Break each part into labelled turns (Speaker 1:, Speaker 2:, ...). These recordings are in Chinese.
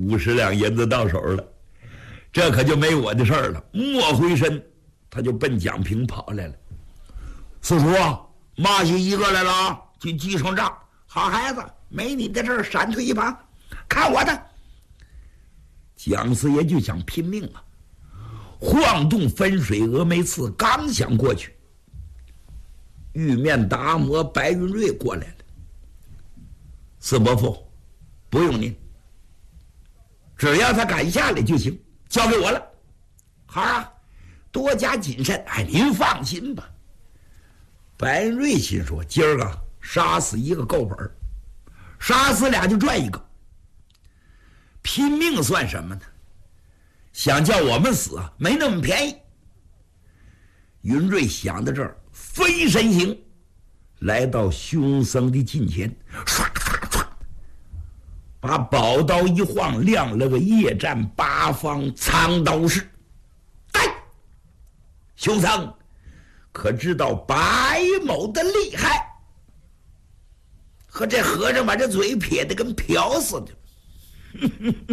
Speaker 1: 50两银子到手了，这可就没我的事儿了。莫回身，他就奔蒋平跑来了。四叔啊，马起一个来了啊，去记上账。好孩子，没你的事儿，闪退一旁，看我的。蒋四爷就想拼命啊，晃动分水峨眉刺，刚想过去，玉面达摩白云瑞过来了。四伯父，不用您，只要他敢下来就行，交给我了。好啊，多加谨慎。哎，您放心吧。白云瑞心说，今儿个杀死一个够本，杀死俩就赚一个，拼命算什么呢？想叫我们死啊，没那么便宜。云瑞想到这儿，飞身行，来到凶僧的近前，唰唰唰，把宝刀一晃，亮了个夜战八方藏刀式。来，凶僧，可知道白某的厉害？和这和尚把这嘴撇得跟瓢似的。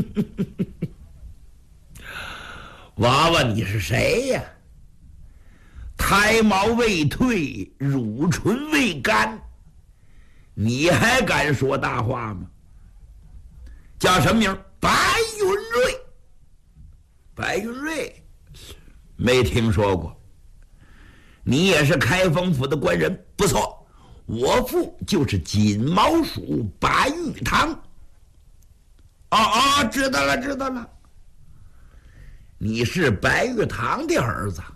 Speaker 1: 娃娃，你是谁呀？胎毛未退，乳唇未干，你还敢说大话吗？叫什么名？白云瑞。白云瑞，没听说过。你也是开封府的官人？不错，我父就是锦毛鼠白玉堂。知道了，知道了。你是白玉堂的儿子。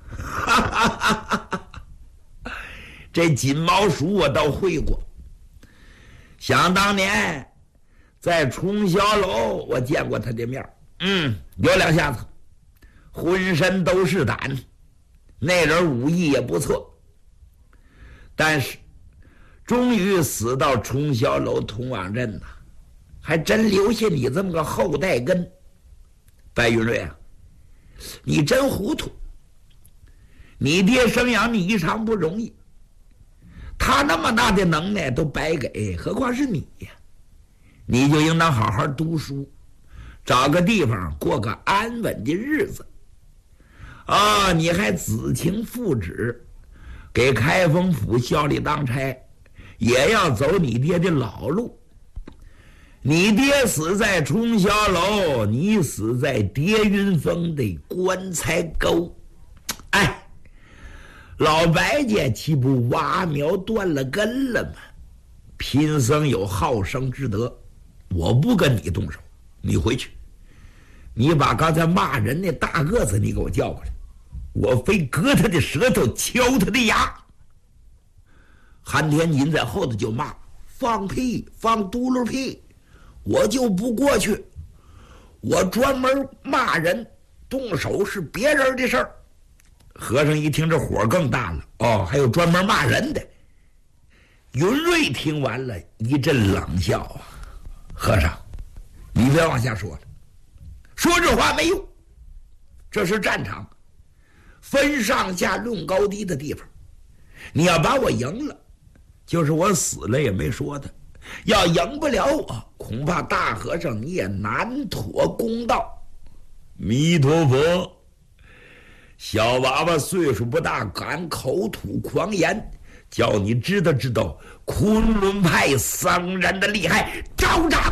Speaker 1: 这锦毛鼠我倒会过，想当年在冲霄楼我见过他的面，有两下子，浑身都是胆，那人武艺也不错，但是终于死到冲霄楼通往镇呐，还真留下你这么个后代根。白云瑞啊，你真糊涂，你爹生养你一场不容易，他那么大的能耐都白给，何况是你呀？你就应当好好读书，找个地方过个安稳的日子啊！你还子情父旨，给开封府效力当差，也要走你爹的老路。你爹死在冲霄楼，你死在叠云峰的棺材沟。哎，老白家岂不挖苗断了根了吗？贫僧有好生之德，我不跟你动手。你回去，你把刚才骂人那大个子你给我叫过来，我非割他的舌头，敲他的牙。韩天锦在后头就骂：放屁，放嘟噜屁，我就不过去。我专门骂人，动手是别人的事儿。和尚一听这火更大了，还有专门骂人的。云瑞听完了一阵冷笑啊，和尚，你别往下说了，说这话没用，这是战场，分上下论高低的地方。你要把我赢了，就是我死了也没说的；要赢不了我，恐怕大和尚你也难妥公道。弥陀佛。小娃娃岁数不大，敢口吐狂言，叫你知道昆仑派僧人的厉害。招掌！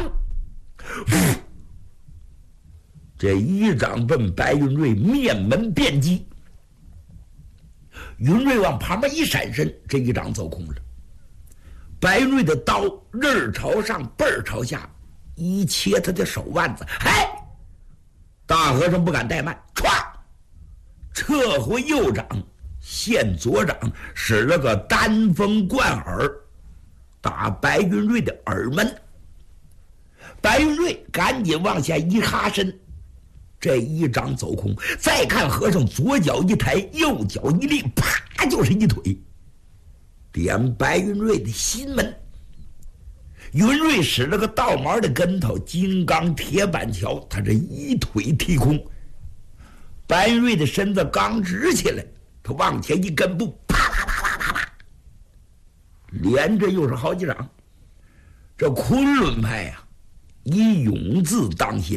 Speaker 1: 这一掌奔白云瑞面门便击，云瑞往旁边一闪身，这一掌走空了。白云瑞的刀刃儿朝上，背儿朝下，一切他的手腕子。大和尚不敢怠慢，歘，撤回右掌，现左掌，使了个单锋贯耳，打白云瑞的耳门。白云瑞赶紧往下一哈身，这一掌走空。再看和尚左脚一抬，右脚一立，啪就是一腿，点白云瑞的心门。云瑞使了个倒毛的跟头，金刚铁板桥，他这一腿踢空。白云瑞的身子刚直起来，他往前一跟步，啪啪啪啪啪啪，连着又是好几掌。这昆仑派以勇字当先。